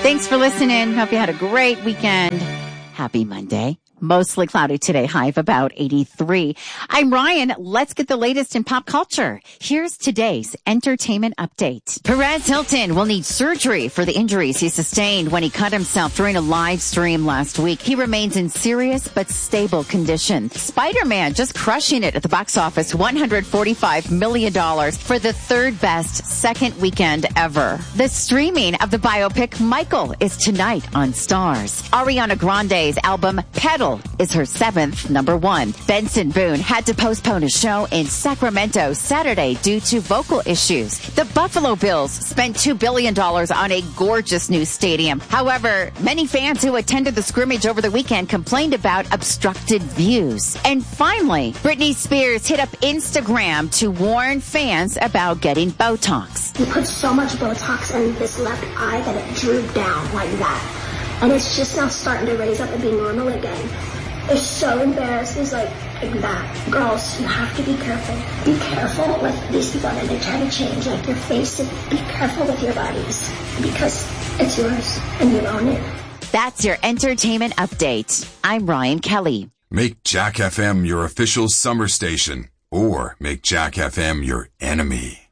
Thanks for listening. Hope you had a great weekend. Happy Monday. Mostly cloudy today, high of about 83. I'm Ryan. Let's get the latest in pop culture. Here's today's entertainment update. Perez Hilton will need surgery for the injuries he sustained when he cut himself during a live stream last week. He remains in serious but stable condition. Spider-Man just crushing it at the box office, $145 million for the third best second weekend ever. The streaming of the biopic Michael is tonight on Stars. Ariana Grande's album Pedal is her 7th number one. Benson Boone had to postpone a show in Sacramento Saturday due to vocal issues. The Buffalo Bills spent $2 billion on a gorgeous new stadium. However, many fans who attended the scrimmage over the weekend complained about obstructed views. And finally, Britney Spears hit up Instagram to warn fans about getting Botox. You put so much Botox in this left eye that it drew down like that. And it's just now starting to raise up and be normal again. They're so embarrassed. It's like that. Girls, you have to be careful. Be careful with these people that they try to change, like your face. Be careful with your bodies because it's yours and you own it. That's your entertainment update. I'm Ryan Kelly. Make Jack FM your official summer station or make Jack FM your enemy.